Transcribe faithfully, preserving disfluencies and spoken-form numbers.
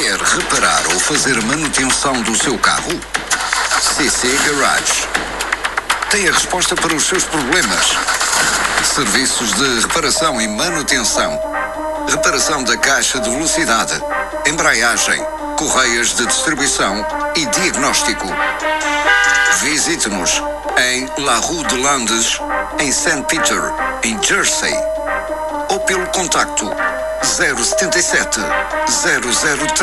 Quer reparar ou fazer manutenção do seu carro? C C Garage tem a resposta para os seus problemas. Serviços de reparação e manutenção. Reparação da caixa de velocidade, embreagem, correias de distribuição e diagnóstico. Visite-nos em La Rue de Landes, em Saint Peter, em Jersey. Ou pelo contacto zero sete sete, zero zero três